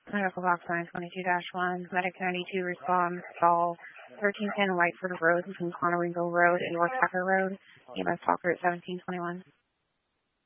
Medical box 922-1, Medic 92 responds, stall 1310 Whiteford Road between Conneryville Road and North Tucker Road. EMS Talker at 1721.